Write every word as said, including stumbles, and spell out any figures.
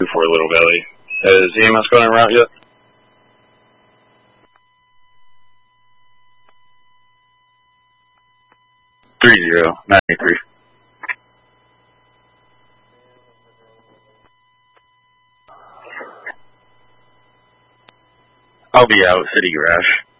for Little Valley. Has E M S gone en route yet? Three zero ninety three. I'll be out City Garage.